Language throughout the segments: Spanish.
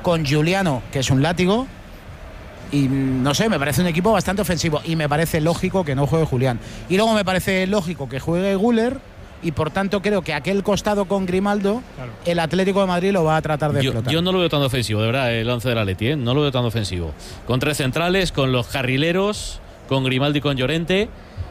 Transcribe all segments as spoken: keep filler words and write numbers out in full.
con Giuliano, que es un látigo. Y no sé, me parece un equipo bastante ofensivo. Y me parece lógico que no juegue Julián. Y luego me parece lógico que juegue Güler. Y por tanto creo que aquel costado con Grimaldo, claro, el Atlético de Madrid lo va a tratar de yo, explotar. Yo no lo veo tan ofensivo, de verdad, el once del Atleti, ¿eh? No lo veo tan ofensivo. Con tres centrales, con los carrileros, con Grimaldo y con Llorente.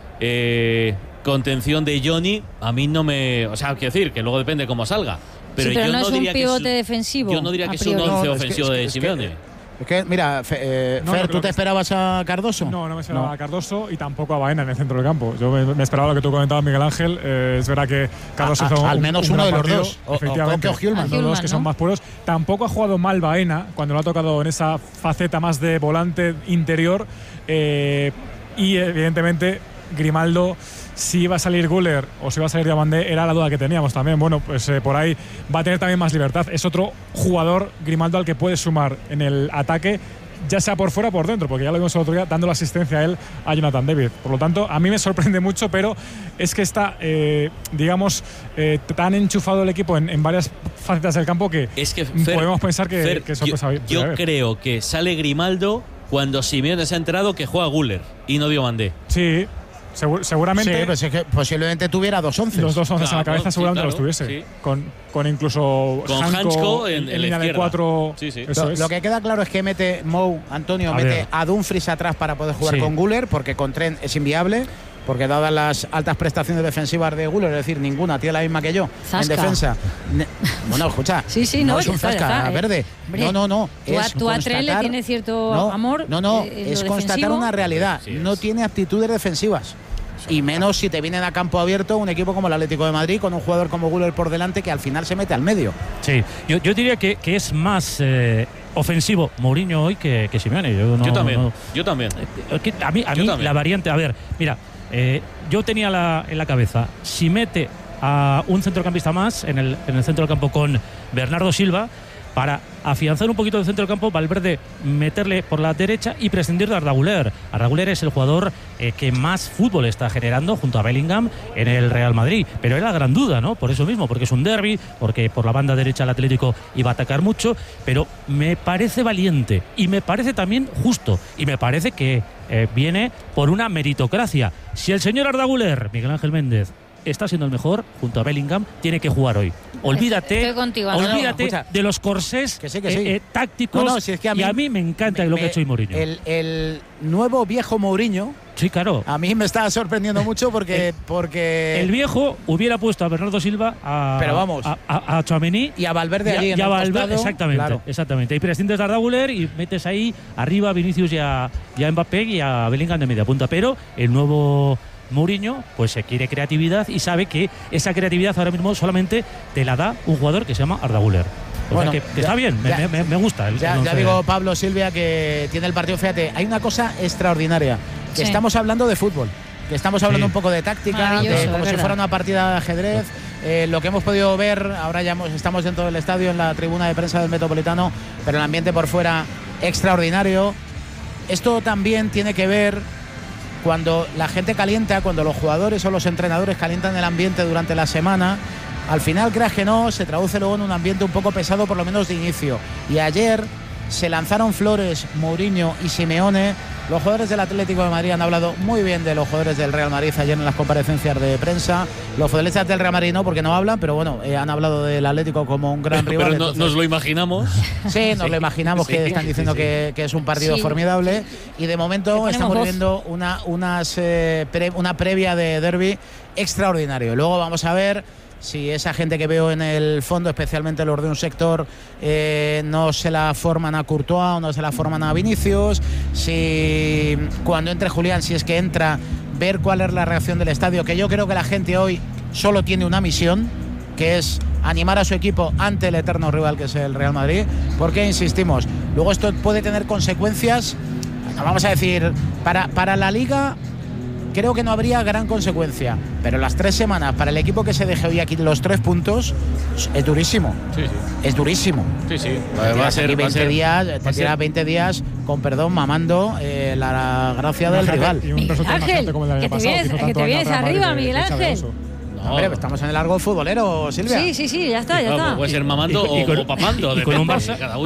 Eh, contención de Johnny, a mí no me... O sea, quiero decir, que luego depende cómo salga. Pero, sí, pero yo no, no es diría un pivote que es, defensivo. Yo no diría que es un once no, ofensivo es que, es que, de Simeone. Es que, Es que, mira, eh, no, Fer, no, ¿tú te esperabas a Cardoso? No, no me esperaba no. a Cardoso y tampoco a Baena en el centro del campo. Yo me, me esperaba lo que tú comentabas, Miguel Ángel. Eh, es verdad que Cardoso a, hizo a, un, al menos un uno de los partido, dos. O, efectivamente, o, o, o Hjulman, los dos que ¿no? son más puros. Tampoco ha jugado mal Baena cuando lo ha tocado en esa faceta más de volante interior. Eh, y evidentemente Grimaldo, si iba a salir Güler o si iba a salir Diomandé, era la duda que teníamos también. Bueno, pues eh, por ahí va a tener también más libertad. Es otro jugador, Grimaldo, al que puede sumar en el ataque, ya sea por fuera o por dentro, porque ya lo vimos el otro día dando la asistencia a él, a Jonathan David. Por lo tanto, a mí me sorprende mucho, pero es que está, eh, digamos, eh, tan enchufado el equipo en, en varias facetas del campo que, es que Fer, podemos pensar que, Fer, que sorpresa. Yo, yo creo que sale Grimaldo cuando Simeone se ha enterado que juega Güler y no Diomandé. Sí. Segur, seguramente. Sí, pues es que posiblemente tuviera dos once. Los dos once claro, en la cabeza, seguramente sí, claro, los tuviese. Sí. Con, con incluso. Con Hansko en, en, en línea de cuatro. Sí, sí. Eso lo, es. lo que queda claro es que mete Mou, Antonio, a mete ver. a Dumfries atrás para poder jugar sí. con Güler, porque con Trent es inviable. Porque dadas las altas prestaciones defensivas de Güler, es decir, ninguna tiene la misma que yo Zasca. en defensa. Ne bueno, escucha, sí, sí, no, no es un está, zasca está, verde. Hombre, no, no, no. Tú a, tú a Trent le tiene cierto no, amor. No, no, eh, es constatar defensivo. una realidad. Sí, no tiene aptitudes defensivas. Y menos si te vienen a campo abierto un equipo como el Atlético de Madrid con un jugador como Güler por delante que al final se mete al medio. Sí, yo, yo diría que, que es más eh, ofensivo Mourinho hoy que, que Simeone. Yo, no, yo también, no, yo también. Eh, a mí, a mí la variante, a ver, mira, eh, yo tenía la, en la cabeza, si mete a un centrocampista más en el, en el centro del campo con Bernardo Silva, para afianzar un poquito el centro del campo, Valverde meterle por la derecha y prescindir de Arda Güler. Arda Güler es el jugador eh, que más fútbol está generando junto a Bellingham en el Real Madrid, pero era la gran duda, ¿no? Por eso mismo, porque es un derbi, porque por la banda derecha el Atlético iba a atacar mucho, pero me parece valiente y me parece también justo y me parece que eh, viene por una meritocracia. Si el señor Arda Güler, Miguel Ángel Méndez, está siendo el mejor junto a Bellingham, tiene que jugar hoy. Olvídate, contigo, olvídate no, no, de los corsés que sí, que sí. eh, eh, tácticos. No, no, si es que a mí, y a mí me encanta me, lo que me, ha hecho hoy Mourinho. El, el nuevo viejo Mourinho. Sí, claro. A mí me está sorprendiendo mucho porque el, porque el viejo hubiera puesto a Bernardo Silva, a, pero vamos, a, a, a Tchouaméni y a Valverde allí en y a el Valverde, costado, exactamente, claro. exactamente. Y prescindes de Arda Güler y metes ahí arriba a Vinicius y a, y a Mbappé y a Bellingham de media punta. Pero el nuevo Mourinho pues se quiere creatividad y sabe que esa creatividad ahora mismo solamente te la da un jugador que se llama Arda Güler. O bueno, sea que, que ya, está bien, ya, me, me, me gusta. El, ya, el ya digo, Pablo Silvia, que tiene el partido. Fíjate, hay una cosa extraordinaria, que sí. estamos hablando de fútbol, que estamos hablando sí. un poco de táctica, de, como si fuera una partida de ajedrez. Eh, lo que hemos podido ver, ahora ya hemos, estamos dentro del estadio, en la tribuna de prensa del Metropolitano, pero el ambiente por fuera extraordinario. Esto también tiene que ver cuando la gente calienta, cuando los jugadores o los entrenadores calientan el ambiente durante la semana. Al final, creas que no, se traduce luego en un ambiente un poco pesado, por lo menos de inicio. Y ayer se lanzaron flores Mourinho y Simeone. Los jugadores del Atlético de Madrid han hablado muy bien de los jugadores del Real Madrid ayer en las comparecencias de prensa. Los futbolistas del Real Madrid no, porque no hablan, pero bueno, eh, han hablado del Atlético como un gran pero, rival. Pero no, entonces, nos lo imaginamos. Sí, nos sí, lo imaginamos, sí, que están diciendo sí, sí. Que, que es un partido sí. formidable. Y de momento estamos viviendo una, unas, eh, pre, una previa de derbi extraordinario. Luego vamos a ver si esa gente que veo en el fondo, especialmente los de un sector, eh, no se la forman a Courtois o no se la forman a Vinicius, si cuando entre Julián, si es que entra, ver cuál es la reacción del estadio, que yo creo que la gente hoy solo tiene una misión, que es animar a su equipo ante el eterno rival que es el Real Madrid, porque insistimos, luego esto puede tener consecuencias, vamos a decir, para, para la Liga. Creo que no habría gran consecuencia, pero las tres semanas para el equipo que se deje hoy aquí los tres puntos es durísimo. Sí, sí. Es durísimo. Sí, sí. Va, va a ser veinte va a ser, días, te tiras veinte días con perdón mamando eh, la gracia del rival. Y un resultado Ángel, como el año que te pasado, vienes, que, que te vienes arriba, Miguel Ángel. No, hombre, estamos en el largo futbolero, Silvia. Sí, sí, sí, ya está, ya claro, está. puede ser mamando y, y, y con, o, o papando, y, y con un Barça, cada uno. con un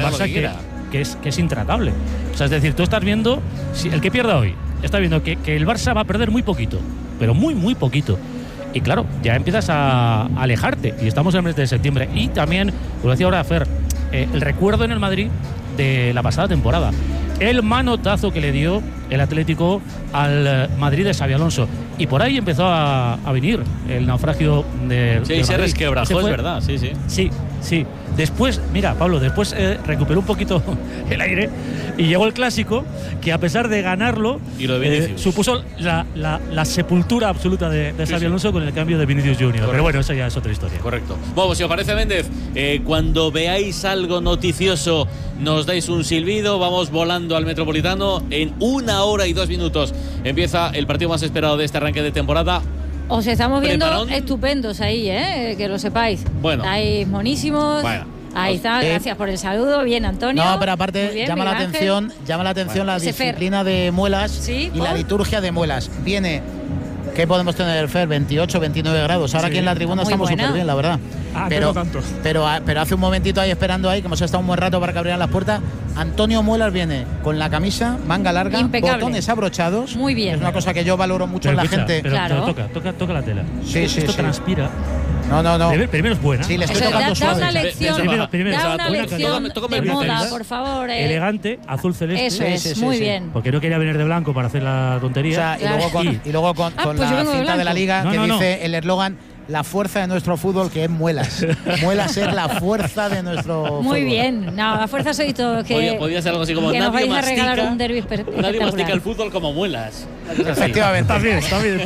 Barça que, que, es, que es intratable. O sea, es decir, tú estás viendo, si el que pierda hoy, está viendo que, que el Barça va a perder muy poquito, pero muy, muy poquito. Y claro, ya empiezas a, a alejarte. Y estamos en el mes de septiembre. Y también, como decía ahora Fer, eh, el recuerdo en el Madrid de la pasada temporada. El manotazo que le dio el Atlético al Madrid de Xabi Alonso. Y por ahí empezó a, a venir el naufragio de. Sí, de se resquebrajó, es verdad, sí, sí. Sí, sí. Después, mira, Pablo, después eh, recuperó un poquito el aire y llegó el clásico, que a pesar de ganarlo, y lo de eh, supuso la, la, la sepultura absoluta de, de Xabi sí, Alonso sí. con el cambio de Vinicius junior Correcto. Pero bueno, eso ya es otra historia. Correcto. Bueno, si os parece, Méndez, eh, cuando veáis algo noticioso, nos dais un silbido, vamos volando al Metropolitano. En una hora y dos minutos empieza el partido más esperado de este arranque de temporada. Os estamos viendo ¿Preparón? estupendos ahí, ¿eh? Que lo sepáis. Bueno. Estáis monísimos. Bueno. Ahí está, eh. gracias por el saludo. Bien, Antonio. No, pero aparte bien, llama, la atención, llama la atención bueno. la disciplina de Muelas ¿Sí? y ¿Por? la liturgia de Muelas. Viene, ¿qué podemos tener, Fer? veintiocho, veintinueve grados. Ahora sí. aquí en la tribuna Muy estamos súper bien, la verdad. Ah, pero, no tanto. Pero, pero hace un momentito ahí esperando ahí, que hemos estado un buen rato para que abrieran las puertas. Antonio Muelas viene con la camisa, manga larga, impecable, botones abrochados. Muy bien. Es una cosa que yo valoro mucho pero en la escucha, gente. Pero, claro. pero toca, toca, toca la tela. Sí, sí, Esto sí. transpira. No, no, no. Primero es buena. Sí, le estoy Eso, tocando da, suave. da una lección, primero, primero, da o una sea, lección tócame, de tócame moda, el por favor. Eh. Elegante, azul celeste. Eso Sí, es, sí, sí, muy sí. bien. Porque no quería venir de blanco para hacer la tontería. O sea, y Claro. luego con, y luego con, Ah, con pues yo la vengo de cinta de la blanco. liga No, que no, no. dice el eslogan: la fuerza de nuestro fútbol, que es Muelas. Muelas es la fuerza de nuestro Muy fútbol. bien. No, la fuerza sois todos. Que, Podría, podría ser algo así como que nos nadie vais a regalar mastica, un derbi nadie mastica el fútbol como Muelas. Efectivamente. Está bien, está bien.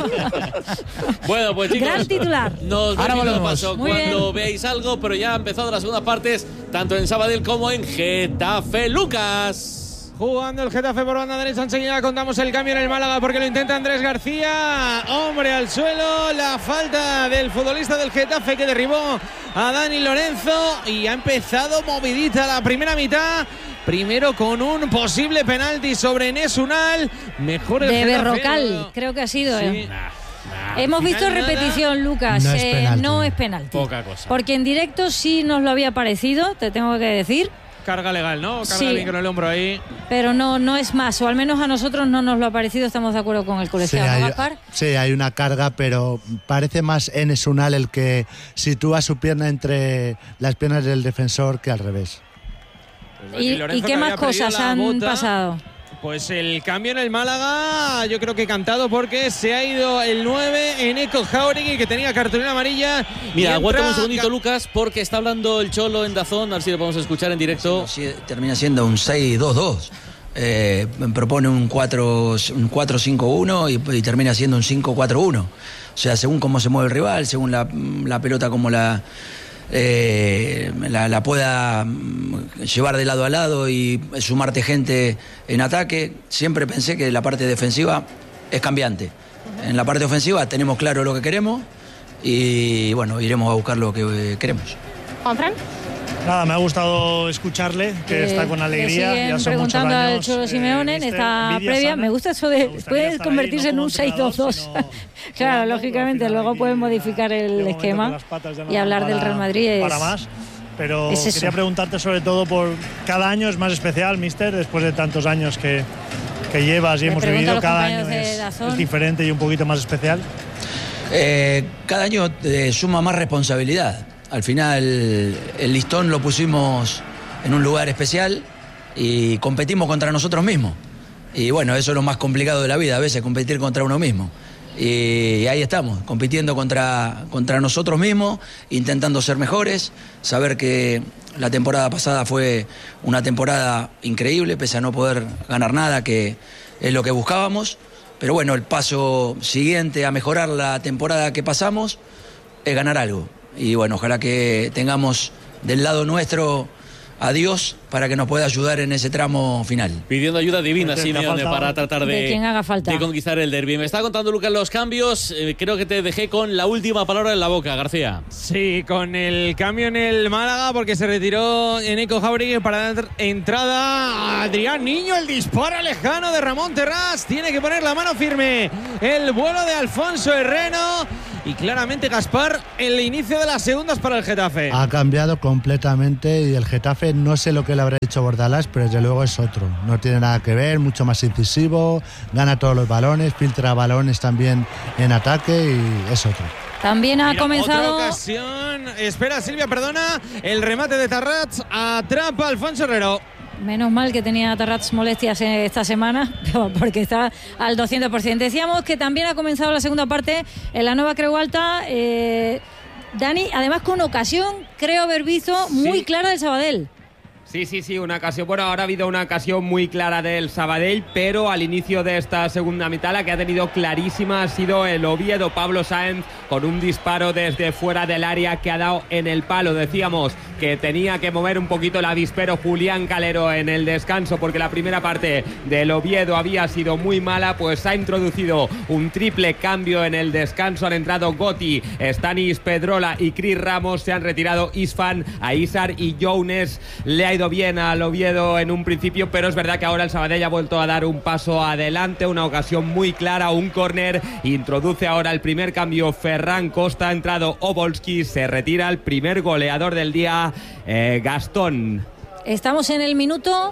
Bueno, pues chicos, Gran titular. nos Ahora vemos volvemos. paso Muy cuando bien. veáis algo, pero ya ha empezado las segundas partes, tanto en Sabadell como en Getafe. Lucas. Jugando el Getafe por banda derecha, enseguida contamos el cambio en el Málaga porque lo intenta Andrés García. Hombre al suelo, la falta del futbolista del Getafe que derribó a Dani Lorenzo y ha empezado movidita la primera mitad. Primero con un posible penalti sobre Enes Unal. Mejor el De Getafe. Berrocal, creo que ha sido. Sí. Eh. Nah, nah. Hemos visto Final repetición, Lucas. No es eh, penalti. no es penalti. Poca cosa. Porque en directo sí nos lo había parecido, te tengo que decir. Carga legal, ¿no? Carga Sí. bien con el hombro ahí. Pero no, no es más, o al menos a nosotros no nos lo ha parecido, estamos de acuerdo con el Sí colegiado, ¿no, hay, Gaspar? sí, hay una carga, pero parece más Enes Unal el que sitúa su pierna entre las piernas del defensor que al revés. ¿Y, Lorenzo, ¿y qué que más había perdido cosas la han bota. pasado? Pues el cambio en el Málaga, yo creo que cantado porque se ha ido el nueve en Eco Jauregui, que tenía cartulina amarilla. Mira, y aguántame un entra segundito, Ga- Lucas, porque está hablando el Cholo en Dazón, a ver si lo podemos escuchar en directo. Sí, termina siendo un seis dos dos. Eh, propone un cuatro cinco uno y, y termina siendo un cinco cuatro uno. O sea, según cómo se mueve el rival, según la, la pelota como la, eh, la, la pueda llevar de lado a lado y sumarte gente en ataque. Siempre pensé que la parte defensiva es cambiante. En la parte ofensiva tenemos claro lo que queremos y bueno, iremos a buscar lo que eh, queremos. ¿Juanfran? Nada, me ha gustado escucharle, que Eh, está con alegría. Le siguen ya son preguntando muchos al años, Cholo eh, Simeone en mister, esta envidia previa. sana. Me gusta eso Me de gustaría puede estar ahí, convertirse no en como un seis dos dos. entrenador, sino Claro, jugando, lógicamente, pero al luego final pueden aquí, modificar de el momento que esquema las patas ya no y hablar dan del para- Real Madrid es, para más. Pero es eso. quería preguntarte sobre todo por cada año es más especial, mister, después de tantos años que, que llevas y Le hemos pregunto a vivido, los cada compañeros año de es, Dazón. es diferente y un poquito más especial. Eh, cada año eh, suma más responsabilidad. Al final el listón lo pusimos en un lugar especial y competimos contra nosotros mismos. Y bueno, eso es lo más complicado de la vida, a veces competir contra uno mismo. Y ahí estamos, compitiendo contra, contra nosotros mismos, intentando ser mejores, saber que la temporada pasada fue una temporada increíble, pese a no poder ganar nada, que es lo que buscábamos. Pero bueno, el paso siguiente a mejorar la temporada que pasamos es ganar algo. Y bueno, ojalá que tengamos del lado nuestro a Dios para que nos pueda ayudar en ese tramo final. Pidiendo ayuda divina, Te- te Simeone, falta- para tratar de, De quien haga falta. de conquistar el derbi. Me está contando Lucas los cambios. Eh, creo que te dejé con la última palabra en la boca, García. Sí, con el cambio en el Málaga porque se retiró en Eco Jauregui para dar entrada a Adrián Niño. El disparo lejano de Ramón Terrás. Tiene que poner la mano firme el vuelo de Alfonso Herrero. y claramente, Gaspar, el inicio de las segundas para el Getafe. Ha cambiado completamente y el Getafe no sé lo que le habrá hecho Bordalás, pero desde luego es otro. No tiene nada que ver, mucho más incisivo, gana todos los balones, filtra balones también en ataque y es otro. También ha Mira, comenzado. Otra ocasión. Espera, Silvia, perdona. El remate de Tarrats atrapa a Alfonso Herrero. Menos mal que tenía Tarrats molestias esta semana, porque está al doscientos por ciento. Decíamos que también ha comenzado la segunda parte en la nueva Creu Alta. Eh, Dani, además con ocasión, creo haber visto muy sí. clara del Sabadell. Sí, sí, sí, una ocasión. Bueno, ahora ha habido una ocasión muy clara del Sabadell, pero al inicio de esta segunda mitad la que ha tenido clarísima ha sido el Oviedo. Pablo Sáenz con un disparo desde fuera del área que ha dado en el palo. Decíamos que tenía que mover un poquito el avispero Julián Calero en el descanso, porque la primera parte del Oviedo había sido muy mala, pues ha introducido un triple cambio en el descanso. Han entrado Gotti, Stanis Pedrola y Cris Ramos. Se han retirado Isfan, Aizar y Younes. Le ha ido bien al Oviedo en un principio, pero es verdad que ahora el Sabadell ha vuelto a dar un paso adelante, una ocasión muy clara, un córner. Introduce ahora el primer cambio Ferran Costa, ha entrado Obolski, se retira el primer goleador del día, eh, Gastón. Estamos en el minuto...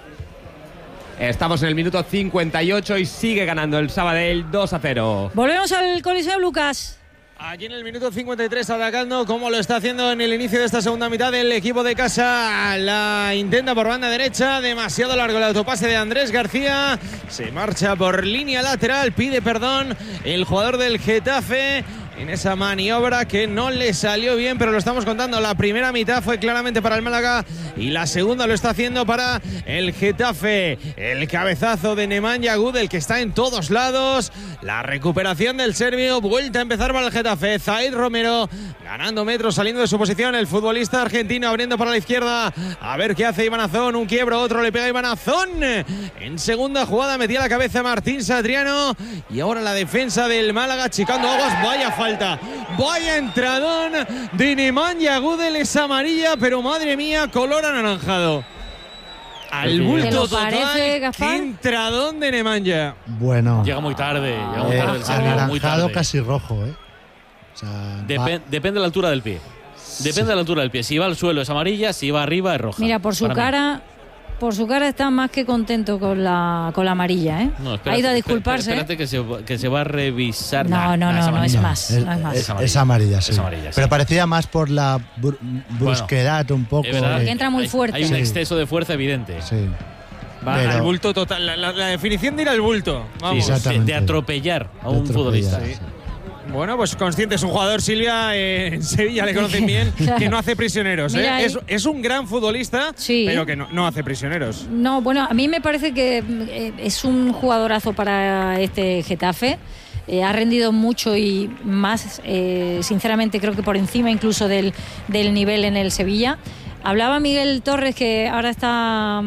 Estamos en el minuto cincuenta y ocho y sigue ganando el Sabadell dos a cero. Volvemos al Coliseo, Lucas. Aquí en el minuto cincuenta y tres atacando como lo está haciendo en el inicio de esta segunda mitad el equipo de casa. La intenta por banda derecha, demasiado largo el autopase de Andrés García. Se marcha por línea lateral, pide perdón el jugador del Getafe en esa maniobra que no le salió bien, pero lo estamos contando. La primera mitad fue claramente para el Málaga y la segunda lo está haciendo para el Getafe. El cabezazo de Nemanja Gudel, que está en todos lados. La recuperación del serbio, vuelta a empezar para el Getafe. Zaid Romero ganando metros, saliendo de su posición. El futbolista argentino abriendo para la izquierda. A ver qué hace Iván Azón. Un quiebro, otro le pega Iván Azón. En segunda jugada metía la cabeza Martín Satriano. Y ahora la defensa del Málaga achicando aguas. Vaya falta. Vaya entradón de Nemanja Gudel, es amarilla, pero madre mía, color anaranjado. Al bulto total, parece, qué entradón de Nemanja. Bueno. Llega muy tarde, llega muy eh, tarde el serbio, anaranjado muy tarde. Casi rojo, ¿eh? O sea, Depen, depende de la altura del pie. Depende sí. de la altura del pie. Si va al suelo es amarilla, si va arriba es roja. Mira, por su cara... Mí. Por su cara está más que contento con la con la amarilla, ¿eh? No, espérate, ha ido a disculparse. Espérate que se, que se va a revisar. No, no, no, no, es más. Es, no es, más. es, es amarilla, sí. Es amarilla, sí. Pero parecía más por la br brusquedad bueno, un poco. Porque de, entra muy fuerte. Hay, hay un sí. exceso de fuerza evidente. Sí. Va pero, al bulto total. La, la, la definición de ir al bulto. Vamos. Sí, de, de atropellar a un futbolista. Sí. Bueno, pues consciente, es un jugador, Silvia, eh, en Sevilla le conocen bien, que no hace prisioneros. ¿eh? Es, es un gran futbolista, sí. pero que no, no hace prisioneros. No, bueno, a mí me parece que eh, es un jugadorazo para este Getafe. Eh, ha rendido mucho y más, eh, sinceramente, creo que por encima incluso del, del nivel en el Sevilla. Hablaba Miguel Torres, que ahora está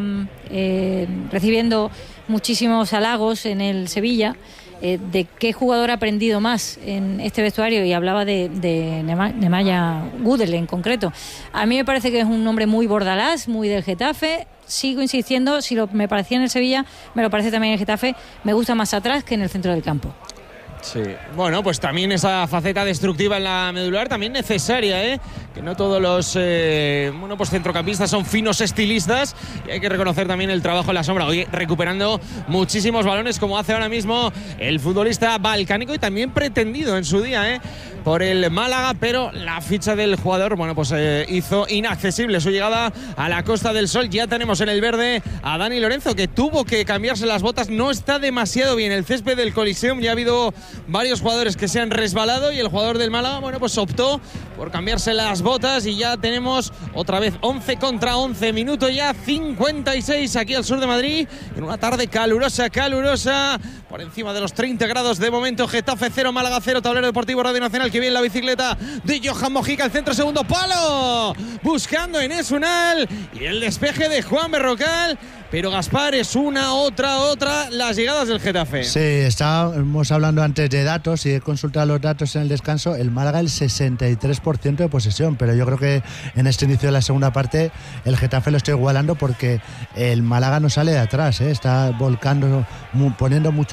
eh, recibiendo muchísimos halagos en el Sevilla. Eh, de qué jugador ha aprendido más en este vestuario, y hablaba de, de Nemanja Gudel en concreto. A mí me parece que es un hombre muy Bordalás, muy del Getafe. Sigo insistiendo, si lo, me parecía en el Sevilla, me lo parece también en el Getafe. Me gusta más atrás que en el centro del campo. Sí, bueno, pues también esa faceta destructiva en la medular, también necesaria, ¿eh? Que no todos los eh, bueno, pues centrocampistas son finos estilistas, y hay que reconocer también el trabajo en la sombra. Hoy recuperando muchísimos balones, como hace ahora mismo el futbolista balcánico, y también pretendido en su día, ¿eh? por el Málaga, pero la ficha del jugador, bueno, pues eh, hizo inaccesible su llegada a la Costa del Sol. Ya tenemos en el verde a Dani Lorenzo, que tuvo que cambiarse las botas. No está demasiado bien el césped del Coliseum, ya ha habido varios jugadores que se han resbalado, y el jugador del Málaga, bueno, pues optó por cambiarse las botas, y ya tenemos otra vez once contra once, minuto ya cincuenta y seis aquí al sur de Madrid, en una tarde calurosa, calurosa, por encima de los treinta grados de momento. Getafe cero, Málaga cero, tablero deportivo Radio Nacional. Que viene la bicicleta de Johan Mojica, el centro, segundo palo, buscando Enes Unal, y el despeje de Juan Berrocal. Pero Gaspar, es una, otra, otra las llegadas del Getafe. Sí, estábamos hablando antes de datos, y he consultado los datos en el descanso. El Málaga el sesenta y tres por ciento de posesión, pero yo creo que en este inicio de la segunda parte el Getafe lo está igualando, porque el Málaga no sale de atrás, ¿eh? Está volcando, poniendo mucho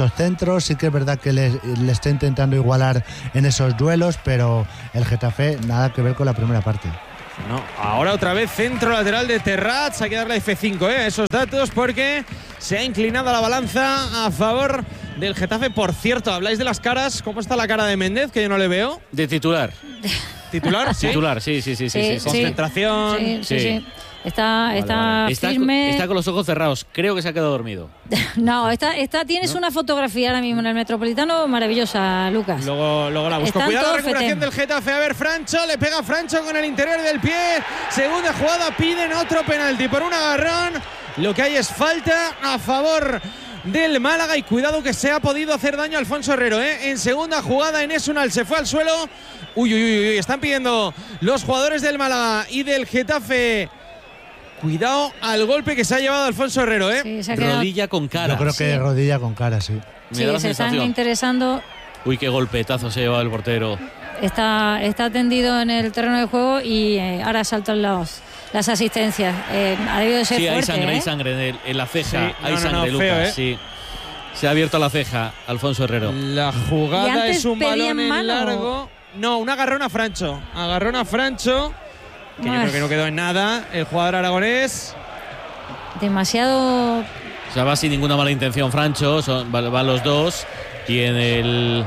muchos centros, sí que es verdad que le, le está intentando igualar en esos duelos, pero el Getafe nada que ver con la primera parte. No, ahora otra vez centro lateral de Terrats. Hay que darle F cinco, ¿eh? Esos datos, porque se ha inclinado la balanza a favor del Getafe. Por cierto, habláis de las caras. ¿Cómo está la cara de Méndez? Que yo no le veo. De titular. ¿Titular? ¿Sí? Titular, sí, sí, sí. sí, sí, sí. Concentración. Sí, sí, sí. sí. Está, vale, está, vale. está firme. Está con los ojos cerrados. Creo que se ha quedado dormido. No, está, está, tienes ¿no? una fotografía ahora mismo en el Metropolitano maravillosa, Lucas. Luego, luego la busco. Están Cuidado la recuperación feten. del Getafe. A ver, Francho, le pega Francho con el interior del pie. Segunda jugada, piden otro penalti por un agarrón. Lo que hay es falta a favor del Málaga, y cuidado que se ha podido hacer daño a Alfonso Herrero, ¿eh? En segunda jugada, Enes Unal se fue al suelo. Uy, uy, uy, uy, están pidiendo los jugadores del Málaga y del Getafe. Cuidado al golpe que se ha llevado Alfonso Herrero, ¿eh? Sí, se ha rodilla con cara. Yo creo que sí. rodilla con cara, sí. Sí, se están interesando. Uy, qué golpetazo se ha llevado el portero. Está, está tendido en el terreno de juego y eh, ahora saltan los, las asistencias. Eh, ha debido de ser sí, fuerte, hay sangre, ¿eh? hay sangre en, el, en la ceja. Sí, hay no, sangre, no, no, Lucas. feo, ¿eh? Sí. Se ha abierto la ceja, Alfonso Herrero. La jugada es un balón en mano. largo. No, un agarrón a Francho. Agarrón a Francho. Que yo creo que no quedó en nada. El jugador aragonés. Demasiado. O sea, va sin ninguna mala intención Francho. Son, van va los dos. Y en, el,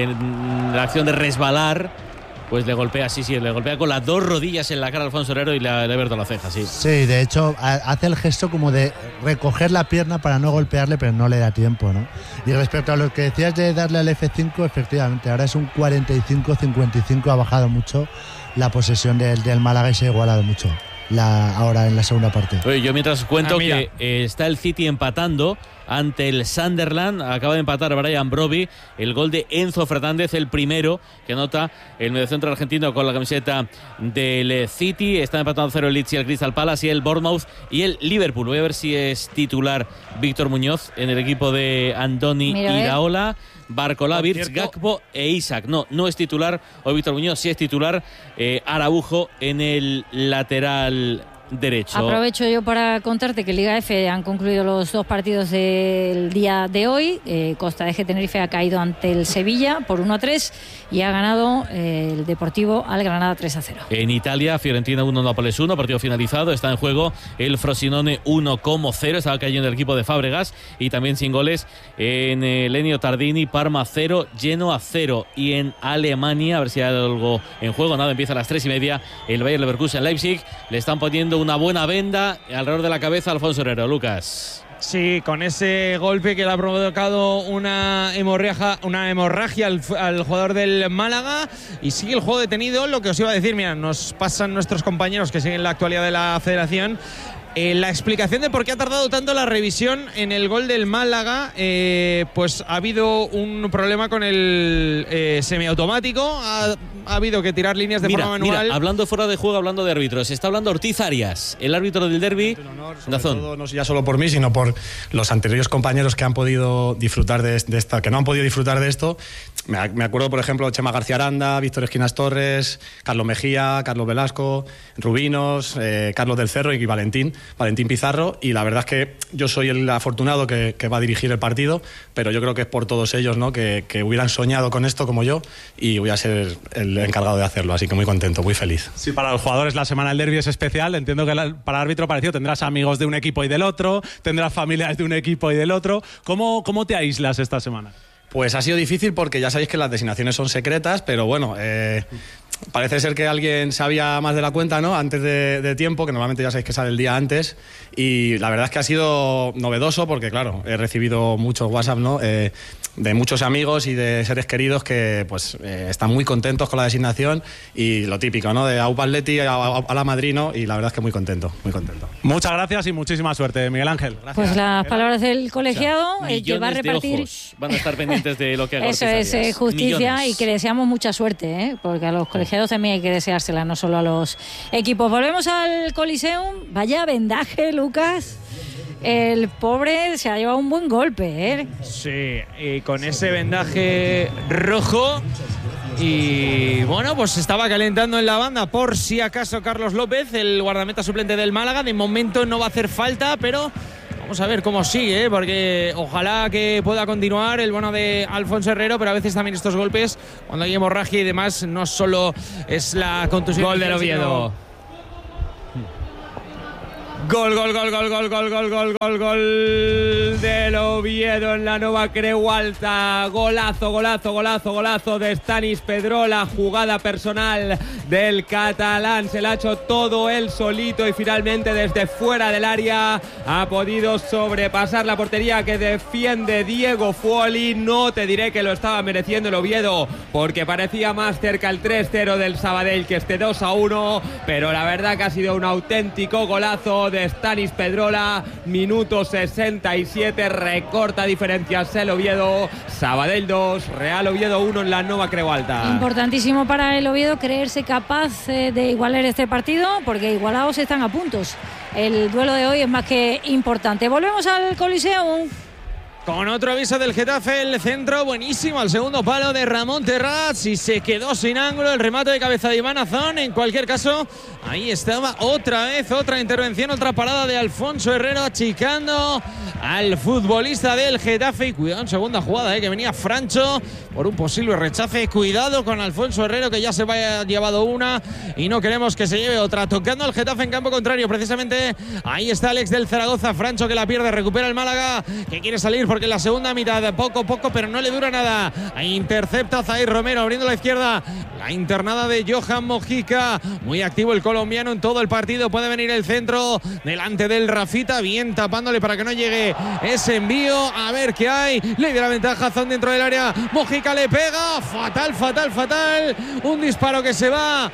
en la acción de resbalar, pues le golpea, sí, sí, le golpea con las dos rodillas en la cara a Alfonso Herrero y le ha, le ha abierto la ceja, sí. Sí, de hecho, a, hace el gesto como de recoger la pierna para no golpearle, pero no le da tiempo, ¿no? Y respecto a lo que decías de darle al F cinco, efectivamente, ahora es un cuarenta y cinco cincuenta y cinco, ha bajado mucho la posesión del, del Málaga y se ha igualado mucho la, ahora en la segunda parte. Oye, yo mientras cuento ah, que eh, está el City empatando ante el Sunderland. Acaba de empatar Brian Brobbey. El gol de Enzo Fernández, el primero que anota el mediocentro argentino con la camiseta del City. Está empatando cero el Leeds y el Crystal Palace y el Bournemouth y el Liverpool. Voy a ver si es titular Víctor Muñoz en el equipo de Andoni Mira, Iraola. Barcola, Virch, Gakpo e Isaac. No, no es titular hoy Víctor Muñoz, sí es titular eh, Araujo en el lateral derecho. Aprovecho yo para contarte que en Liga F han concluido los dos partidos del día de hoy. Eh, Costa de Tenerife ha caído ante el Sevilla por uno a tres y ha ganado eh, el Deportivo al Granada tres a cero. En Italia, Fiorentina uno, Nápoles uno, partido finalizado. Está en juego el Frosinone uno cero. Estaba cayendo el equipo de Fábregas y también sin goles en el Ennio Tardini. Parma cero, Genoa cero. Y en Alemania, a ver si hay algo en juego. Nada, empieza a las tres y media el Bayer Leverkusen Leipzig. Le están poniendo una buena venda alrededor de la cabeza a Alfonso Herrero. Lucas. Sí, con ese golpe que le ha provocado una hemorragia, una hemorragia al, al jugador del Málaga, y sigue el juego detenido. Lo que os iba a decir, mira, nos pasan nuestros compañeros que siguen la actualidad de la Federación. Eh, la explicación de por qué ha tardado tanto la revisión en el gol del Málaga, eh, pues ha habido un problema con el eh, semiautomático, ha, ha habido que tirar líneas de mira, forma manual. Mira, hablando fuera de juego, hablando de árbitros, está hablando Ortiz Arias, el árbitro del derbi. Todo, no ya solo por mí, sino por los anteriores compañeros que han podido disfrutar de, de esta, que no han podido disfrutar de esto. Me, me acuerdo, por ejemplo, Chema García Aranda, Víctor Esquinas Torres, Carlos Mejía, Carlos Velasco, Rubinos, eh, Carlos del Cerro y Valentín. Valentín Pizarro, y la verdad es que yo soy el afortunado que, que va a dirigir el partido, pero yo creo que es por todos ellos, ¿no? que, que hubieran soñado con esto como yo, y voy a ser el encargado de hacerlo, así que muy contento, muy feliz. Sí, para los jugadores la semana del derbi es especial. Entiendo que la, para el árbitro parecido tendrás amigos de un equipo y del otro, tendrás familiares de un equipo y del otro. ¿Cómo, cómo te aíslas esta semana? Pues ha sido difícil porque ya sabéis que las designaciones son secretas, pero bueno, eh, parece ser que alguien sabía más de la cuenta, ¿no? Antes de, de tiempo, que normalmente ya sabéis que sale el día antes, y la verdad es que ha sido novedoso porque, claro, he recibido muchos WhatsApp, ¿no? Eh, de muchos amigos y de seres queridos que pues eh, están muy contentos con la designación, y lo típico, ¿no? De Aupa Atleti a, a, a la Madrid, ¿no? Y la verdad es que muy contento, muy contento. Muchas gracias y muchísima suerte, Miguel Ángel. Gracias. Pues las palabras del colegiado, o sea, el que va a repartir. Van a estar pendientes de lo que haga. Eso es eh, justicia. Millones. Y que le deseamos mucha suerte, ¿eh? Porque a los colegiados también hay que deseársela, no solo a los equipos. Volvemos al Coliseum. Vaya vendaje, Lucas. El pobre se ha llevado un buen golpe, ¿eh? Sí, y con ese vendaje rojo. Y bueno, pues se estaba calentando en la banda por si acaso Carlos López, el guardameta suplente del Málaga. De momento no va a hacer falta, pero Vamos a ver cómo sigue, ¿eh? Porque ojalá que pueda continuar el bono de Alfonso Herrero, pero a veces también estos golpes, cuando hay hemorragia y demás, no solo es la contusión. Gol del Oviedo. Gol, gol, gol, gol, gol, gol, gol, gol, gol, gol del Oviedo en la Nova Creu Alta. Golazo, golazo, golazo, golazo de Stanis Pedrola. Jugada personal del catalán. Se la ha hecho todo él solito y finalmente desde fuera del área ha podido sobrepasar la portería que defiende Diego Fuoli. No te diré que lo estaba mereciendo el Oviedo porque parecía más cerca el tres cero del Sabadell que este dos a uno, pero la verdad que ha sido un auténtico golazo de Stanis Pedrola. Minuto sesenta y siete, recorta diferencias el Oviedo. Sabadell dos, Real Oviedo uno en la Nova Creu Alta. Importantísimo para el Oviedo creerse capaz de igualar este partido, porque igualados están a puntos. El duelo de hoy es más que importante. Volvemos al Coliseum. Con otro aviso del Getafe, el centro buenísimo al segundo palo de Ramón Terrats y se quedó sin ángulo el remate de cabeza de Iván Azón. En cualquier caso, ahí estaba otra vez, otra intervención, otra parada de Alfonso Herrero achicando al futbolista del Getafe. Y cuidado en segunda jugada, eh, que venía Francho por un posible rechace. Cuidado con Alfonso Herrero, que ya se vaya llevado una y no queremos que se lleve otra. Tocando al Getafe en campo contrario, precisamente ahí está Alex del Zaragoza. Francho que la pierde, recupera el Málaga, que quiere salir por porque en la segunda mitad poco poco pero no le dura nada. Intercepta Zair Romero abriendo la izquierda, la internada de Johan Mojica. Muy activo el colombiano en todo el partido. Puede venir el centro delante del Rafita, bien tapándole para que no llegue ese envío. A ver qué hay, le dio la ventaja Zon dentro del área. Mojica le pega, fatal, fatal, fatal. Un disparo que se va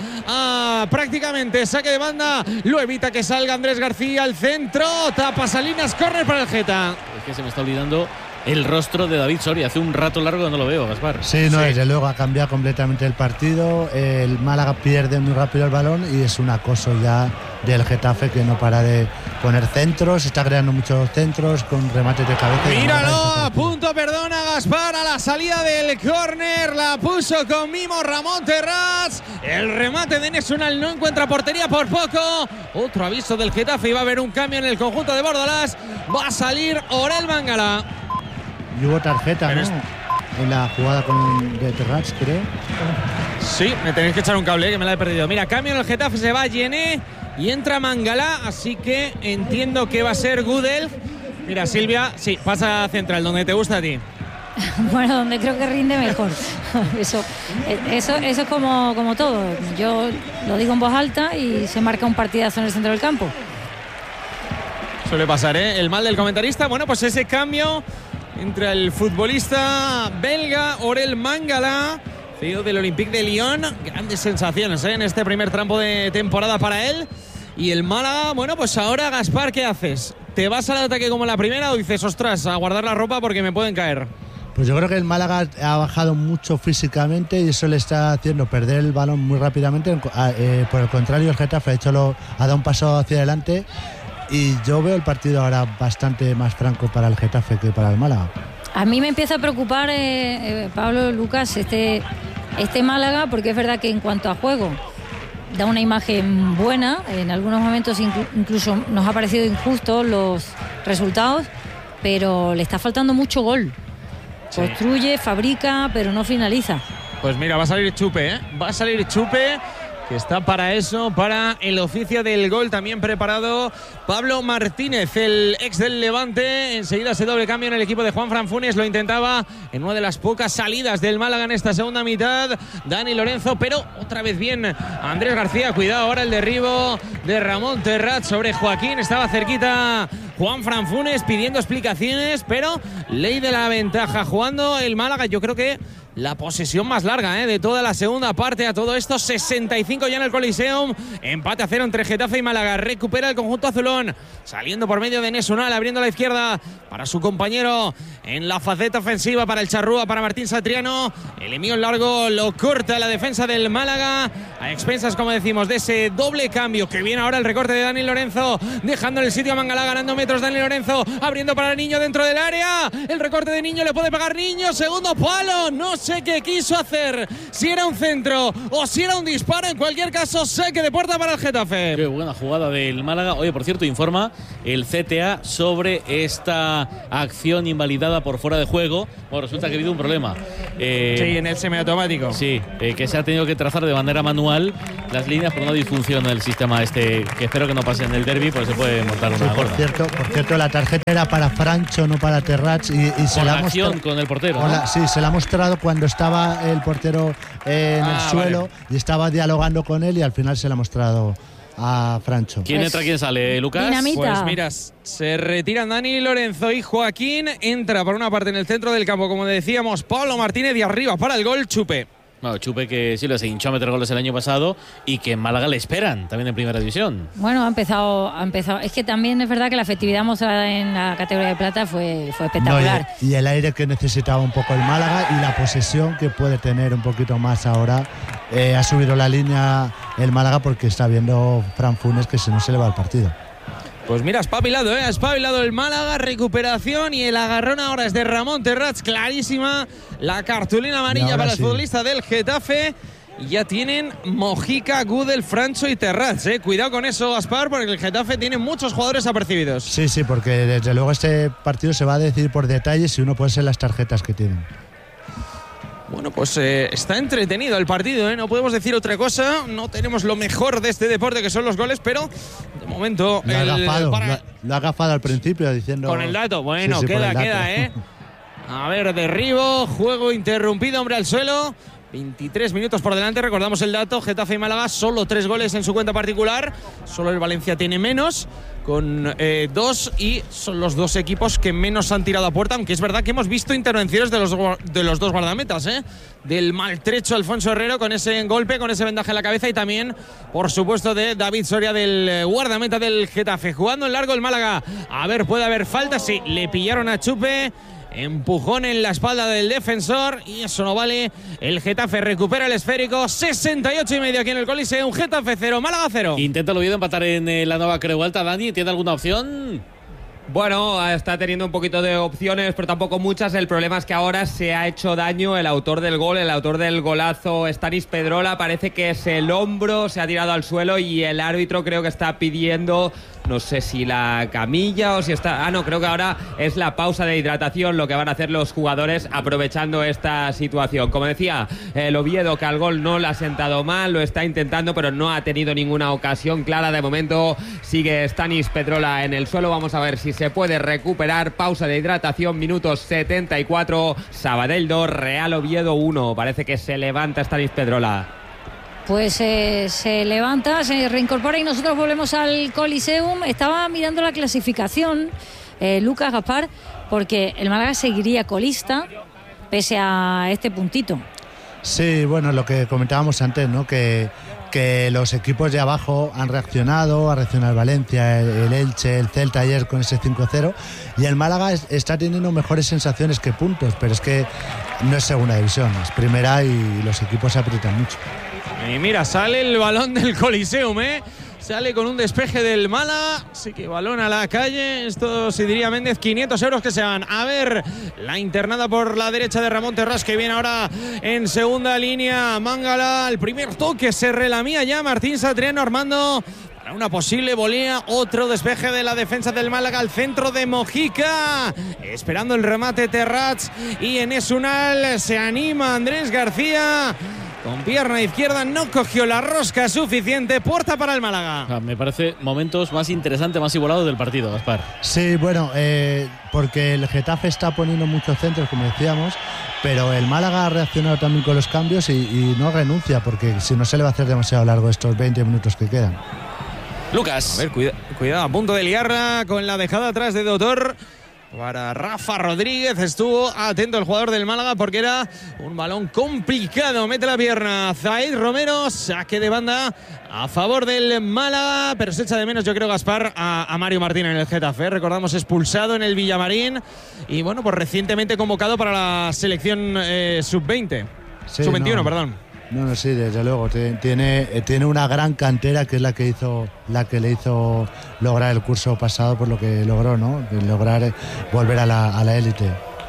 a prácticamente saque de banda, lo evita que salga Andrés García al centro, tapa Salinas, córner para el Geta. Es que se me está olvidando el rostro de David Soria. Hace un rato largo que no lo veo, Gaspar. Sí, no, sí. Desde luego ha cambiado completamente el partido. El Málaga pierde muy rápido el balón y es un acoso ya del Getafe que no para de poner centros. Está creando muchos centros con remates de cabeza. Míralo, a punto, perdona Gaspar, a la salida del córner. La puso con mimo Ramón Terrats. El remate de Nesunal no encuentra portería por poco. Otro aviso del Getafe y va a haber un cambio en el conjunto de Bordalás. Va a salir Orel Mangala. Y hubo tarjeta, ¿no? Es... en la jugada con de Terrats, creo. Sí, me tenéis que echar un cable, eh, que me la he perdido. Mira, cambio en el Getafe, se va Yené y entra Mangala, así que entiendo que va a ser Gudel. Mira, Silvia, sí, pasa a central, donde te gusta a ti. Bueno, donde creo que rinde mejor. Eso, eso, eso es como, como todo. Yo lo digo en voz alta y se marca un partidazo en el centro del campo. Suele pasar, ¿eh? El mal del comentarista. Bueno, pues ese cambio entre el futbolista belga Orel Mangala, C E O del Olympique de Lyon. Grandes sensaciones, ¿eh? En este primer tramo de temporada para él. Y el Málaga, bueno, pues ahora, Gaspar, ¿qué haces? ¿Te vas al ataque como la primera o dices, ostras, a guardar la ropa porque me pueden caer? Pues yo creo que el Málaga ha bajado mucho físicamente y eso le está haciendo perder el balón muy rápidamente. Eh, por el contrario, el Getafe ha, hecho lo, ha dado un paso hacia adelante. Y yo veo el partido ahora bastante más franco para el Getafe que para el Málaga. A mí me empieza a preocupar, eh, eh, Pablo, Lucas, este, este Málaga, porque es verdad que en cuanto a juego da una imagen buena. En algunos momentos inclu- incluso nos ha parecido injustos los resultados, pero le está faltando mucho gol. Sí. Construye, fabrica, pero no finaliza. Pues mira, va a salir Chupe, ¿eh? Va a salir Chupe, que está para eso, para el oficio del gol. También preparado Pablo Martínez, el ex del Levante. Enseguida se doble cambio en el equipo de Juanfran Funes. Lo intentaba en una de las pocas salidas del Málaga en esta segunda mitad Dani Lorenzo, pero otra vez bien Andrés García. Cuidado ahora el derribo de Ramón Terrats sobre Joaquín. Estaba cerquita Juanfran Funes pidiendo explicaciones, pero ley de la ventaja jugando el Málaga. Yo creo que la posesión más larga, ¿eh?, de toda la segunda parte. A todo esto, sesenta y cinco ya en el Coliseum. Empate a cero entre Getafe y Málaga. Recupera el conjunto azulón, saliendo por medio de Nesunal, abriendo a la izquierda para su compañero en la faceta ofensiva, para el Charrúa, para Martín Satriano. El envío en largo lo corta la defensa del Málaga, a expensas, como decimos, de ese doble cambio. Que viene ahora el recorte de Dani Lorenzo, dejando en el sitio a Mangala, ganando medio metros. Dani Lorenzo abriendo para el Niño dentro del área. El recorte de Niño, le puede pegar Niño. Segundo palo. No sé qué quiso hacer. Si era un centro o si era un disparo. En cualquier caso, saque de puerta para el Getafe. Qué buena jugada del Málaga. Oye, por cierto, informa el C T A sobre esta acción invalidada por fuera de juego. Bueno, resulta que ha habido un problema. Eh, sí, en el semiautomático. Sí, eh, que se ha tenido que trazar de manera manual las líneas por una disfunción del sistema este, que espero que no pase en el derbi, pues se puede montar una sí, por gorda. cierto, por cierto, la tarjeta era para Francho, no para Terrats, y, y se con la la acción mostra- con el portero, con ¿no? la- sí, se la ha mostrado cuando estaba el portero eh, en Ah, el suelo, vale. y estaba dialogando con él, y al final se la ha mostrado a Francho. ¿Quién Pues, entra, quién sale, Lucas? Dinamita. Pues mira, se retiran Dani Lorenzo y Joaquín. Entra por una parte en el centro del campo, como decíamos, Pablo Martínez, y arriba para el gol Chupe. Bueno, Chupe, que sí, se hinchó a meter goles el año pasado y que en Málaga le esperan también en primera división. Bueno, ha empezado, ha empezado. Es que también es verdad que la efectividad mostrada en la categoría de plata fue, fue espectacular. No, y, y el aire que necesitaba un poco el Málaga y la posesión que puede tener un poquito más ahora. Eh, ha subido la línea el Málaga porque está viendo Fran Funes que si no se le va el partido. Pues mira, espabilado, ¿eh? Ha espabilado el Málaga, recuperación, y el agarrón ahora es de Ramón Terrats, clarísima. La cartulina amarilla para el sí. futbolista del Getafe. Y ya tienen Mojica, Gudel, Francho y Terrats, ¿eh? Cuidado con eso, Gaspar, porque el Getafe tiene muchos jugadores apercibidos. Sí, sí, porque desde luego este partido se va a decidir por detalles y uno puede ser las tarjetas que tienen. Bueno, pues eh, está entretenido el partido, ¿eh? No podemos decir otra cosa. No tenemos lo mejor de este deporte, que son los goles, pero de momento Lo ha el- agafado, para- lo ha- lo ha agafado al principio diciendo... con el dato. Bueno, Sí, sí, por queda, el dato. queda, ¿eh? A ver, derribo, juego interrumpido, hombre al suelo. veintitrés minutos por delante, recordamos el dato. Getafe y Málaga, solo tres goles en su cuenta particular. Solo el Valencia tiene menos, con eh, dos, y son los dos equipos que menos han tirado a puerta, aunque es verdad que hemos visto intervenciones de los, gua- de los dos guardametas, ¿eh? Del maltrecho Alfonso Herrero con ese golpe, con ese vendaje en la cabeza, y también, por supuesto, de David Soria, del eh, guardameta del Getafe. Jugando en largo el Málaga. A ver, puede haber falta, sí, le pillaron a Chupe. Empujón en la espalda del defensor, y eso no vale. El Getafe recupera el esférico. sesenta y ocho y medio aquí en el Coliseum. Getafe cero, Málaga cero. Intenta el Oviedo empatar en eh, la nueva Creu Alta. Dani, ¿tiene alguna opción? Bueno, está teniendo un poquito de opciones, pero tampoco muchas. El problema es que ahora se ha hecho daño el autor del gol, el autor del golazo, Stanis Pedrola. Parece que es el hombro, se ha tirado al suelo, y el árbitro creo que está pidiendo, no sé si la camilla o si está... Ah, no, creo que ahora es la pausa de hidratación lo que van a hacer los jugadores aprovechando esta situación. Como decía, el Oviedo, que al gol no le ha sentado mal, lo está intentando, pero no ha tenido ninguna ocasión clara. De momento sigue Stanis Pedrola en el suelo. Vamos a ver si se puede recuperar. Pausa de hidratación, minutos setenta y cuatro. Sabadell dos, Real Oviedo uno. Parece que se levanta Stanis Pedrola. Pues eh, se levanta, se reincorpora, y nosotros volvemos al Coliseum. Estaba mirando la clasificación, eh, Lucas, Gaspar, porque el Málaga seguiría colista pese a este puntito. Sí, bueno, lo que comentábamos antes, ¿no? Que, que los equipos de abajo han reaccionado, ha reaccionado el Valencia, el, el Elche, el Celta ayer con ese cinco cero, y el Málaga es- está teniendo mejores sensaciones que puntos, pero es que no es segunda división, es primera y los equipos se aprietan mucho. Y mira, sale el balón del Coliseum, ¿eh? Sale con un despeje del Málaga. Sí que balón a la calle. Esto, si diría Méndez, quinientos euros que se van. A ver, la internada por la derecha de Ramón Terrats, que viene ahora en segunda línea. Mángala, el primer toque se relamía ya Martín Satriano, Armando, para una posible volea. Otro despeje de la defensa del Málaga al centro de Mojica, esperando el remate Terrats, y en Esunal se anima Andrés García. Con pierna izquierda no cogió la rosca suficiente. Puerta para el Málaga. Ah, me parece momentos más interesantes, más igualados del partido, Gaspar. Sí, bueno, eh, porque el Getafe está poniendo muchos centros, como decíamos, pero el Málaga ha reaccionado también con los cambios y, y no renuncia, porque si no se le va a hacer demasiado largo estos veinte minutos que quedan. Lucas. A ver, cuida, cuidado, a punto de liarla con la dejada atrás de Doctor para Rafa Rodríguez. Estuvo atento el jugador del Málaga porque era un balón complicado. Mete la pierna Zaid Romero, saque de banda a favor del Málaga, pero se echa de menos, yo creo, Gaspar, a, a Mario Martín en el Getafe. Recordamos, expulsado en el Villamarín y bueno, pues recientemente convocado para la selección eh, sub veinte. Sí, sub veintiuno, no. perdón. No, no, sí, desde luego. Tiene, tiene una gran cantera que es la que hizo, la que le hizo lograr el curso pasado por lo que logró, ¿no? De lograr volver a la, a la élite.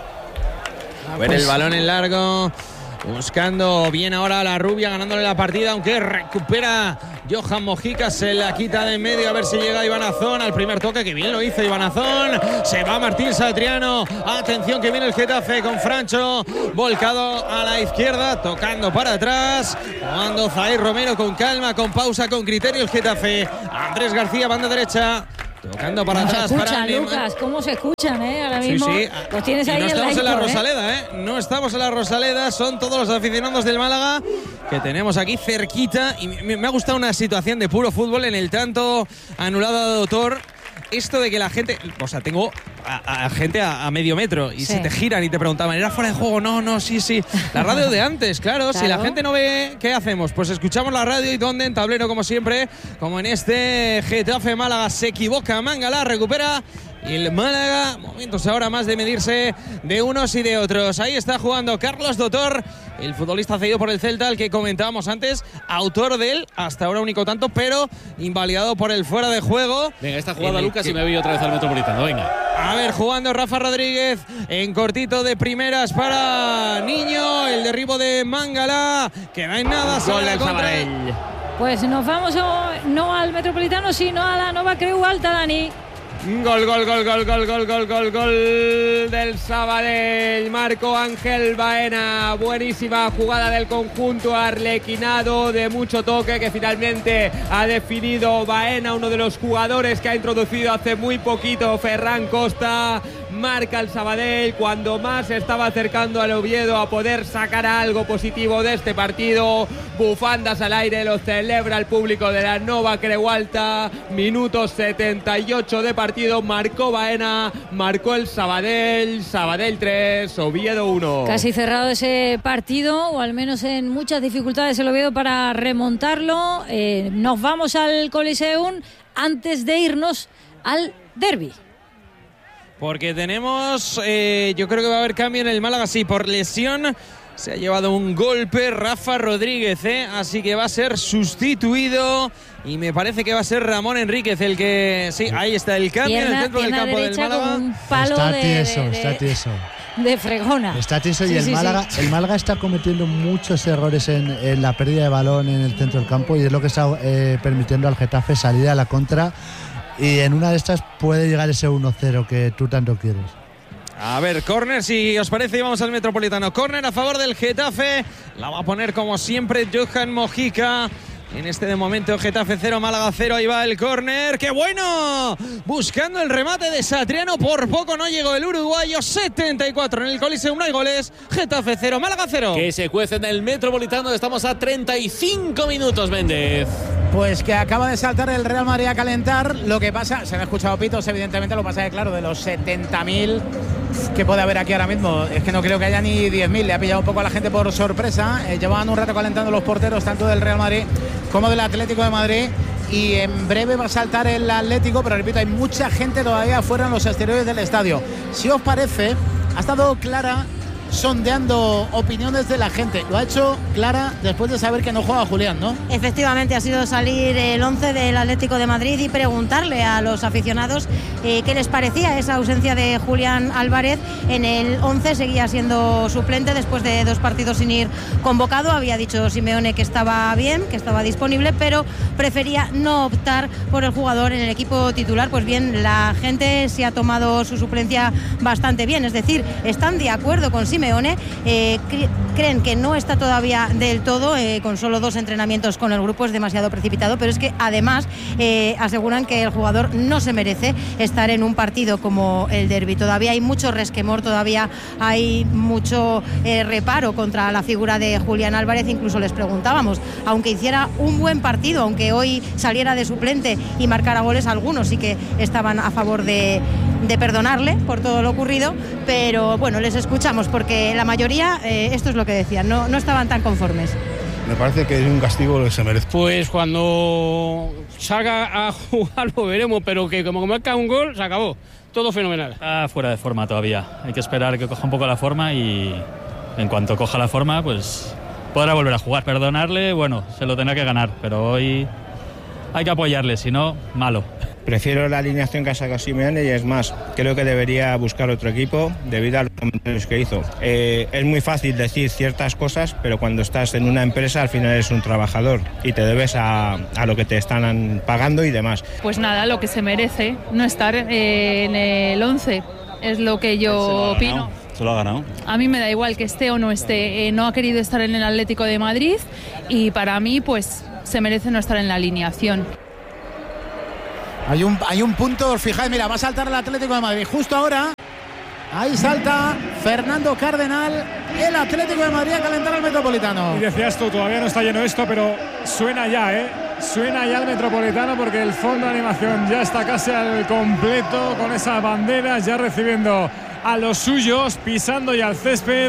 A ver, pues el balón en largo. Buscando bien ahora a la rubia, ganándole la partida, aunque recupera Johan Mojica, se la quita de en medio, a ver si llega Iván Azón al primer toque, que bien lo hizo Iván Azón. Se va Martín Satriano, atención que viene el Getafe con Francho, volcado a la izquierda, tocando para atrás, jugando Zair Romero con calma, con pausa, con criterio el Getafe. Andrés García, banda derecha. Tocando para atrás. Se escuchan, para Lucas, cómo se escuchan, ¿eh? Ahora mismo. Sí, sí. Los tienes ahí y no estamos en la, en la Rosaleda, ¿eh? No estamos en la Rosaleda, son todos los aficionados del Málaga que tenemos aquí cerquita. Y me, me ha gustado una situación de puro fútbol en el tanto anulado a Doutor. Esto de que la gente, o sea, tengo a, a gente a, a medio metro y sí. se te giran y te preguntaban, ¿era fuera de juego? No, no, sí, sí. La radio de antes, claro, claro. Si la gente no ve, ¿qué hacemos? Pues escuchamos la radio y donde en tablero, como siempre, como en este Getafe Málaga, se equivoca Mangala, recupera el Málaga. Momentos ahora más de medirse de unos y de otros. Ahí está jugando Carlos Doutor, el futbolista cedido por el Celta, el que comentábamos antes, autor del hasta ahora único tanto, pero invalidado por el fuera de juego. Venga, esta jugada, Lucas, que... y me voy otra vez al Metropolitano. Venga. A ver, jugando Rafa Rodríguez en cortito de primeras para Niño. El derribo de Mangala, que no hay nada. Gol del Sabadell. Pues nos vamos a, no al Metropolitano, sino a la Nova Creu Alta, Dani. Gol, gol, gol, gol, gol, gol, gol, gol, gol del Sabadell. Marco Ángel Baena. Buenísima jugada del conjunto arlequinado, de mucho toque, que finalmente ha definido Baena, uno de los jugadores que ha introducido hace muy poquito Ferran Costa. Marca el Sabadell cuando más se estaba acercando al Oviedo a poder sacar algo positivo de este partido. Bufandas al aire, lo celebra el público de la Nova Creu Alta. Minuto setenta y ocho de partido, marcó Baena, marcó el Sabadell. Sabadell tres, Oviedo uno. Casi cerrado ese partido, o al menos en muchas dificultades el Oviedo para remontarlo. Eh, nos vamos al Coliseum antes de irnos al derbi. Porque tenemos, eh, yo creo que va a haber cambio en el Málaga, sí, por lesión. Se ha llevado un golpe Rafa Rodríguez, ¿eh? Así que va a ser sustituido. Y me parece que va a ser Ramón Enríquez el que... Sí, ahí está el cambio pierna, en el centro del campo del Málaga. Un palo está de, tieso, de, está tieso. De fregona. Está tieso, sí, y el, sí, Málaga, sí. el Málaga está cometiendo muchos errores en, en la pérdida de balón en el centro del campo, y es lo que está eh, permitiendo al Getafe salir a la contra. Y en una de estas puede llegar ese uno cero que tú tanto quieres. A ver, córner, si os parece, y vamos al Metropolitano. Córner a favor del Getafe. La va a poner como siempre Johan Mojica. En este de momento Getafe cero, Málaga cero. Ahí va el córner. ¡Qué bueno! Buscando el remate de Satriano. Por poco no llegó el uruguayo. setenta y cuatro en el Coliseum. No hay goles. Getafe cero, Málaga cero. Que se cuece en el Metropolitano. Estamos a treinta y cinco minutos, Méndez. Pues que acaba de saltar el Real Madrid a calentar. Lo que pasa, se han escuchado pitos, evidentemente. Lo que pasa es que, claro, de los setenta mil que puede haber aquí ahora mismo, es que no creo que haya ni diez mil. Le ha pillado un poco a la gente por sorpresa. Eh, llevaban un rato calentando los porteros, tanto del Real Madrid como del Atlético de Madrid. Y en breve va a saltar el Atlético, pero repito, hay mucha gente todavía afuera en los exteriores del estadio. Si os parece, ha estado Clara sondeando opiniones de la gente. Lo ha hecho Clara después de saber que no juega Julián, ¿no? Efectivamente, ha sido salir el once del Atlético de Madrid y preguntarle a los aficionados eh, qué les parecía esa ausencia de Julián Álvarez. En el once seguía siendo suplente después de dos partidos sin ir convocado. Había dicho Simeone que estaba bien, que estaba disponible, pero prefería no optar por el jugador en el equipo titular. Pues bien, la gente se ha tomado su suplencia bastante bien, es decir, están de acuerdo con Simeone. Eh, cre- creen que no está todavía del todo, eh, con solo dos entrenamientos con el grupo es demasiado precipitado, pero es que además eh, aseguran que el jugador no se merece estar en un partido como el derbi. Todavía hay mucho resquemor, todavía hay mucho eh, reparo contra la figura de Julián Álvarez. Incluso les preguntábamos, aunque hiciera un buen partido, aunque hoy saliera de suplente y marcara goles, algunos sí que estaban a favor de, de perdonarle por todo lo ocurrido, pero bueno, les escuchamos porque la mayoría, eh, esto es lo que decían, no, no estaban tan conformes. Me parece que es un castigo lo que se merece. Pues cuando salga a jugar lo veremos, pero que como marca un gol, se acabó. Todo fenomenal. Está fuera de forma todavía. Hay que esperar que coja un poco la forma y en cuanto coja la forma, pues podrá volver a jugar. Perdonarle, bueno, se lo tendrá que ganar, pero hoy hay que apoyarle, si no, malo. Prefiero la alineación que ha sacado Simeone y es más, creo que debería buscar otro equipo debido a los comentarios que hizo. Eh, es muy fácil decir ciertas cosas, pero cuando estás en una empresa al final eres un trabajador y te debes a, a lo que te están pagando y demás. Pues nada, lo que se merece, no estar eh, en el once, es lo que yo opino. Se lo ha ganado. A mí me da igual que esté o no esté, eh, no ha querido estar en el Atlético de Madrid y para mí pues se merece no estar en la alineación. Hay un, hay un punto, os fijáis, mira, va a saltar el Atlético de Madrid. Justo ahora, ahí salta Fernando Cardenal, el Atlético de Madrid a calentar al Metropolitano. Y decías tú, todavía no está lleno esto, pero suena ya, ¿eh? Suena ya el Metropolitano porque el fondo de animación ya está casi al completo con esas banderas, ya recibiendo a los suyos, pisando ya el césped,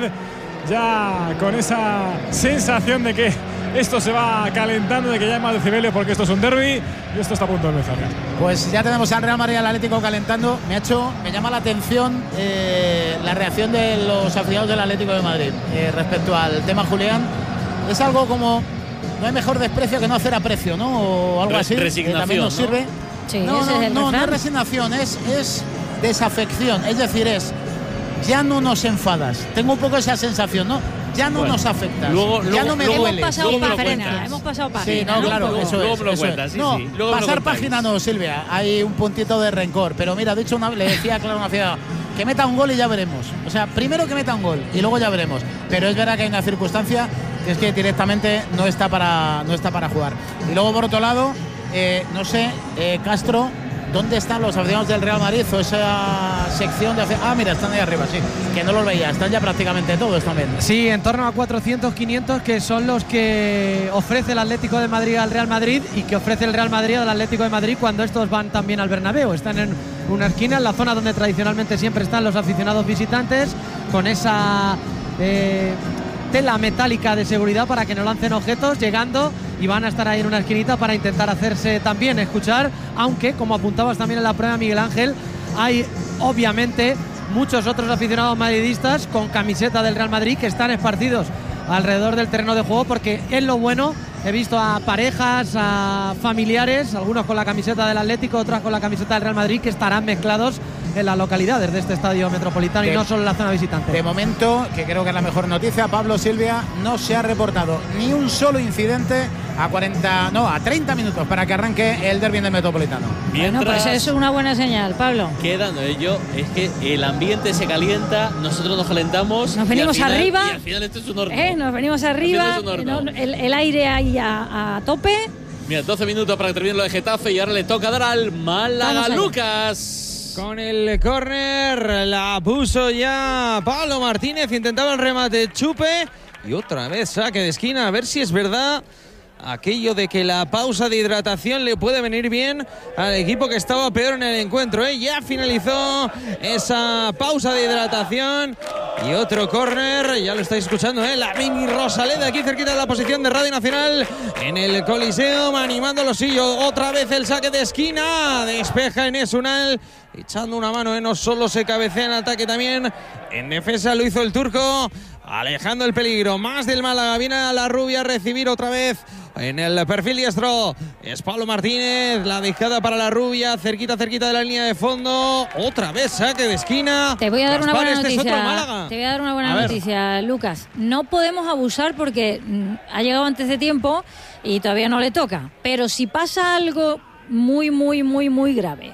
ya con esa sensación de que esto se va calentando, de que ya hay más decibelios porque esto es un derbi y esto está a punto de empezar. Pues ya tenemos al Real Madrid y al Atlético calentando. Me ha hecho, me llama la atención eh, la reacción de los aficionados del Atlético de Madrid eh, respecto al tema Julián. Es algo como, no hay mejor desprecio que no hacer aprecio, ¿no? O algo así. Resignación, que también nos sirve. ¿no? Sí, no, ese no, es el no, refrán. no es resignación, es, es desafección. Es decir, es ya no nos enfadas. Tengo un poco esa sensación, ¿no? Ya no bueno, nos afecta. Luego, ya luego, no me luego, duele. Hemos pasado luego página, hemos pasado página. Sí, no, ¿no? claro, luego, eso luego es. me lo Eso cuentas, es. sí, no, sí. Luego pasar página no, Silvia. Hay un puntito de rencor. Pero mira, de hecho, una, le decía claro una ciudad que meta un gol y ya veremos. O sea, primero que meta un gol y luego ya veremos. Pero es verdad que hay una circunstancia que es que directamente no está para, no está para jugar. Y luego, por otro lado, eh, no sé, eh, Castro, ¿dónde están los aficionados del Real Madrid o esa sección de aficionados? Ah, mira, están ahí arriba, sí, que no los veía, están ya prácticamente todos también. Sí, en torno a cuatrocientos, quinientos, que son los que ofrece el Atlético de Madrid al Real Madrid y que ofrece el Real Madrid al Atlético de Madrid cuando estos van también al Bernabéu. Están en una esquina, en la zona donde tradicionalmente siempre están los aficionados visitantes, con esa eh, tela metálica de seguridad para que no lancen objetos, llegando, y van a estar ahí en una esquinita para intentar hacerse también escuchar, aunque, como apuntabas también en la prueba, Miguel Ángel, hay obviamente muchos otros aficionados madridistas con camiseta del Real Madrid que están esparcidos alrededor del terreno de juego, porque es lo bueno. He visto a parejas, a familiares, algunos con la camiseta del Atlético, otros con la camiseta del Real Madrid, que estarán mezclados en las localidades de este estadio metropolitano de, y no solo en la zona visitante. De momento, que creo que es la mejor noticia, Pablo, Silvia, no se ha reportado ni un solo incidente a cuarenta, no, a treinta minutos para que arranque el derbi del Metropolitano. Mientras bueno, pues eso es una buena señal, Pablo. Quedando ello, es que el ambiente se calienta, nosotros nos calentamos. Nos venimos y al final, arriba. Y al final esto es un horno. Eh, nos venimos arriba. Es un horno. El, el aire ahí a, a tope. Mira, doce minutos para que termine lo de Getafe y ahora le toca dar al Málaga Lucas. Con el córner la puso ya Pablo Martínez, intentaba el remate Chupe y otra vez saque de esquina, a ver si es verdad aquello de que la pausa de hidratación le puede venir bien al equipo que estaba peor en el encuentro, ¿eh? Ya finalizó esa pausa de hidratación y otro córner, ya lo estáis escuchando, ¿eh? La mini Rosaleda aquí cerquita de la posición de Radio Nacional en el Coliseum, animando lo suyo. Otra vez el saque de esquina, despeja Enes Unal, echando una mano, ¿eh? No solo se cabecea en ataque, también en defensa lo hizo el turco, alejando el peligro. Más del Málaga, viene a la rubia a recibir otra vez en el perfil diestro. Es Pablo Martínez, la dejada para la rubia, cerquita, cerquita de la línea de fondo. Otra vez saque de esquina. Te voy a dar Gaspar, una buena este noticia. Te voy a dar una buena noticia, Lucas. No podemos abusar porque mm, ha llegado antes de tiempo y todavía no le toca. Pero si pasa algo muy, muy, muy, muy grave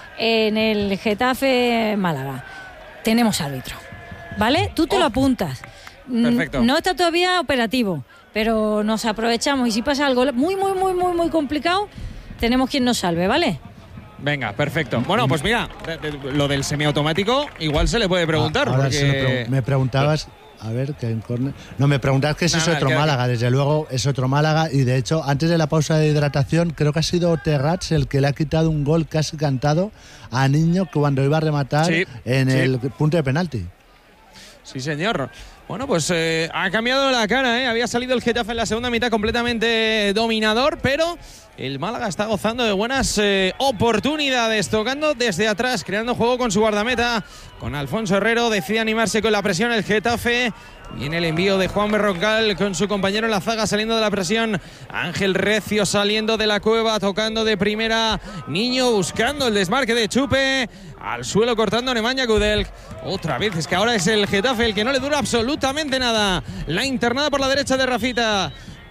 en el Getafe Málaga, tenemos árbitro, ¿vale? Tú te oh. lo apuntas. Perfecto. No está todavía operativo, pero nos aprovechamos y si pasa algo muy, muy, muy, muy, muy complicado, tenemos quien nos salve, ¿vale? Venga, perfecto. Bueno, pues mira, lo del semiautomático igual se le puede preguntar. Ahora porque... se me, pre me preguntabas, a ver, que en córner. No, me preguntabas que si es otro Málaga, desde luego es otro Málaga y de hecho, antes de la pausa de hidratación, creo que ha sido Terrats el que le ha quitado un gol casi cantado a Niño cuando iba a rematar sí, en sí. el punto de penalti. Sí, señor. Bueno, pues eh, ha cambiado la cara, ¿eh? Había salido el Getafe en la segunda mitad completamente dominador, pero el Málaga está gozando de buenas eh, oportunidades, tocando desde atrás, creando juego con su guardameta, con Alfonso Herrero. Decide animarse con la presión el Getafe. Viene el envío de Juan Berrocal con su compañero en la zaga, saliendo de la presión. Ángel Recio saliendo de la cueva, tocando de primera. Niño buscando el desmarque de Chupe. Al suelo cortando Nemanja Gudel. Otra vez, es que ahora es el Getafe el que no le dura absolutamente nada. La internada por la derecha de Rafita.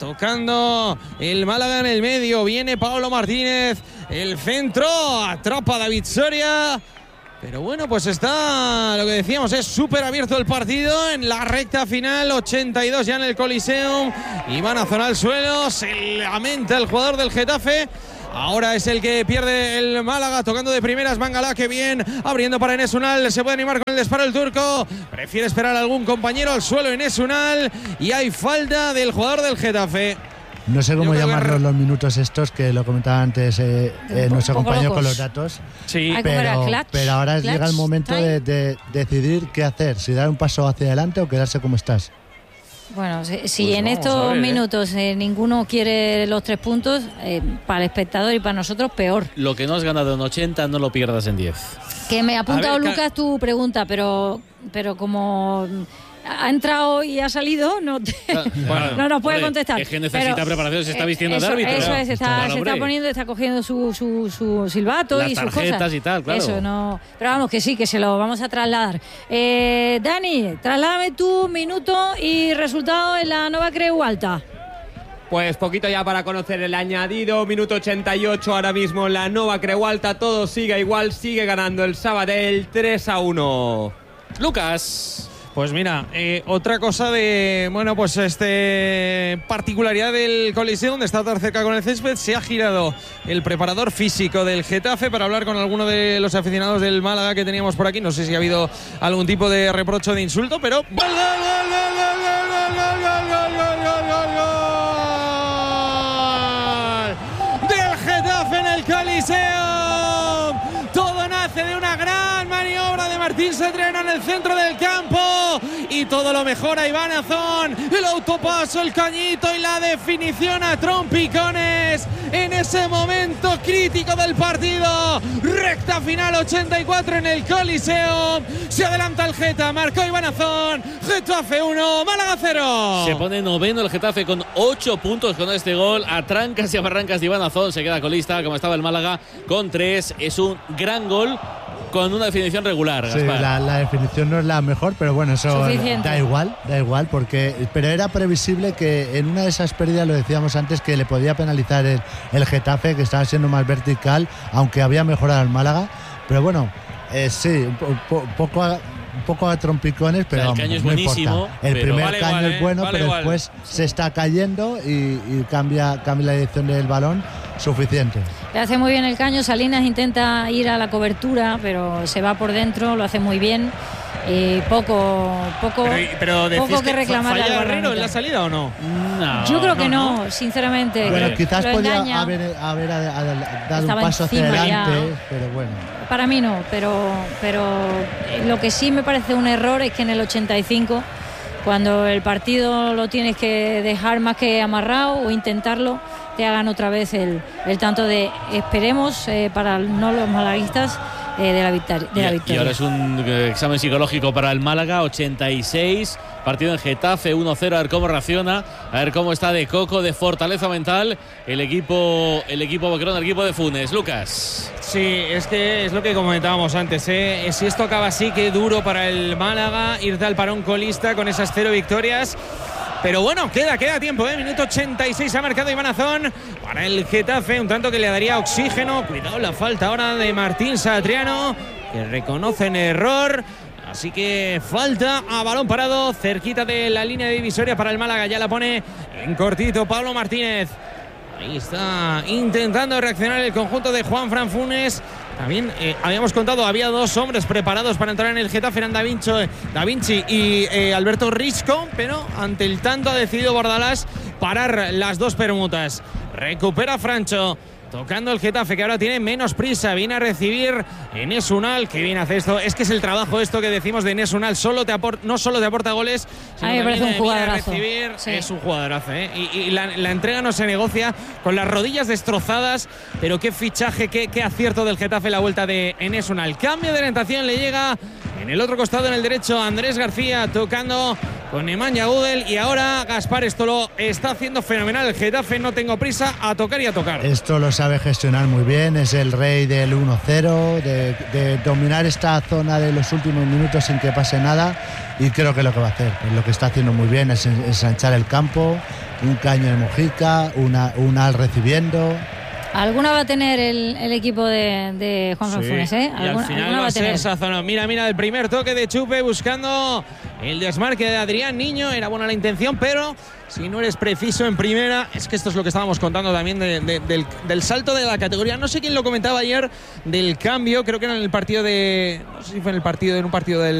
Tocando el Málaga en el medio. Viene Pablo Martínez. El centro. Atrapa a David Soria. Pero bueno, pues está, lo que decíamos, es súper abierto el partido en la recta final, ochenta y dos ya en el Coliseum. Iván Azón al suelo, se lamenta el jugador del Getafe. Ahora es el que pierde el Málaga, tocando de primeras Mangala, que bien, abriendo para Enes Unal, se puede animar con el disparo el turco, prefiere esperar a algún compañero al suelo Enes Unal, y hay falta del jugador del Getafe. No sé cómo llamarlos los minutos estos, que lo comentaba antes eh, eh, nuestro compañero locos. Con los datos. Sí, pero, clutch, pero ahora clutch, llega el momento de, de decidir qué hacer, si dar un paso hacia adelante o quedarse como estás. Bueno, si, si pues en estos ver, minutos eh. Eh, ninguno quiere los tres puntos, eh, para el espectador y para nosotros peor. Lo que no has ganado en ochenta no lo pierdas en diez. Que me ha apuntado ver, Lucas tu pregunta, pero, pero como ha entrado y ha salido, no, te, bueno, no nos puede hombre, contestar. Es que necesita pero, preparación, se está vistiendo eso, de árbitro. Eso ¿no? es, está, claro, se está poniendo, está cogiendo su, su, su silbato las y sus tarjetas cosas. Y tal, claro. Eso, no. Pero vamos, que sí, que se lo vamos a trasladar. Eh, Dani, trasládame tu minuto y resultado en la Nova Creu Alta. Pues poquito ya para conocer el añadido, minuto ochenta y ocho ahora mismo la Nova Creu Alta, todo sigue igual, sigue ganando el Sabadell tres a uno. Lucas. Pues mira, eh, otra cosa de, bueno, pues este particularidad del Coliseo, donde está tan cerca con el césped, se ha girado el preparador físico del Getafe para hablar con alguno de los aficionados del Málaga que teníamos por aquí. No sé si ha habido algún tipo de reproche o de insulto, pero ¡gol, gol, gol, gol, gol, gol, gol, gol, gol, gol, gol! Del Getafe en el Coliseo. Todo nace de una gran maniobra de Martín Satriano en el centro del campo, y todo lo mejora Iván Azón, el autopaso, el cañito y la definición a trompicones en ese momento crítico del partido. Recta final ochenta y cuatro en el Coliseo, se adelanta el Geta, marcó Iván Azón. Getafe uno, Málaga cero. Se pone noveno el Getafe con ocho puntos con este gol, a trancas y a barrancas de Iván Azón, se queda colista como estaba el Málaga con tres. Es un gran gol con una definición regular, sí, la, la definición no es la mejor, pero bueno, eso Suficiente. da igual, da igual, porque pero era previsible que en una de esas pérdidas, lo decíamos antes, que le podía penalizar el, el Getafe, que estaba siendo más vertical, aunque había mejorado el Málaga, pero bueno, eh, sí, un, po, un poco a, un poco a trompicones, pero o sea, el caño vamos, es buenísimo. No el primer vale caño igual, es bueno, eh, vale pero igual. después se está cayendo y, y cambia, cambia la dirección del balón. Suficiente. Le hace muy bien el caño. Salinas intenta ir a la cobertura, pero se va por dentro, lo hace muy bien. Y poco, poco, pero, pero poco que reclamar. ¿Falla Herrero en la salida o no? No. Yo creo que no, no, sinceramente. Bueno, quizás podía engaña. haber, haber dado Estaba un paso hacia adelante, ya. pero bueno. Para mí no, pero, pero lo que sí me parece un error es que en el ochenta y cinco, cuando el partido lo tienes que dejar más que amarrado o intentarlo, te hagan otra vez el, el tanto de esperemos eh, para no los malaguistas eh, de, la victoria, de la victoria. Y ahora es un eh, examen psicológico para el Málaga, ochenta y seis, partido en Getafe, uno cero, a ver cómo reacciona, a ver cómo está de coco, de fortaleza mental el equipo, el equipo boquerón, el equipo de Funes. Lucas. Sí, es que es lo que comentábamos antes, ¿eh? Si esto acaba así, qué duro para el Málaga irte al parón colista con esas cero victorias. Pero bueno, queda, queda tiempo, ¿eh? Minuto ochenta y seis ha marcado Iván Azón para el Getafe, un tanto que le daría oxígeno. Cuidado la falta ahora de Martín Satriano, que reconoce en error. Así que falta a balón parado, cerquita de la línea divisoria para el Málaga. Ya la pone en cortito Pablo Martínez. Ahí está intentando reaccionar el conjunto de Juanfran Funes. También eh, habíamos contado, había dos hombres preparados para entrar en el Getafe, eran Da Vinci, Da Vinci y eh, Alberto Risco, pero ante el tanto ha decidido Bordalás parar las dos permutas. Recupera Francho, tocando el Getafe, que ahora tiene menos prisa. Viene a recibir Enes Unal. Qué bien hace esto. Es que es el trabajo esto que decimos de Enes Unal. Solo te apor- no solo te aporta goles, sino a mí me parece también un viene a jugadorazo. recibir. Sí. Es un jugadorazo, ¿eh? Y, y la, la entrega no se negocia, con las rodillas destrozadas. Pero qué fichaje, qué, qué acierto del Getafe la vuelta de Enes Unal. Cambio de orientación, le llega en el otro costado, en el derecho, Andrés García tocando con Nemanja Gudel. Y ahora Gaspar, esto lo está haciendo fenomenal. El Getafe, no tengo prisa, a tocar y a tocar. Esto lo sabe gestionar muy bien, es el rey del uno cero, de, de dominar esta zona de los últimos minutos sin que pase nada, y creo que lo que va a hacer, lo que está haciendo muy bien es ensanchar el campo, un Caño de Mojica, una, un Al recibiendo. Alguna va a tener el, el equipo de, de Juan Sí. Funes, ¿eh? Y al final va a ser Sazonov. Mira, mira, el primer toque de Chupe buscando el desmarque de Adrián Niño. Era buena la intención, pero si no eres preciso en primera, es que esto es lo que estábamos contando también de, de, del, del salto de la categoría. No sé quién lo comentaba ayer del cambio, creo que era en el partido de. No sé si fue en el partido, en un partido del.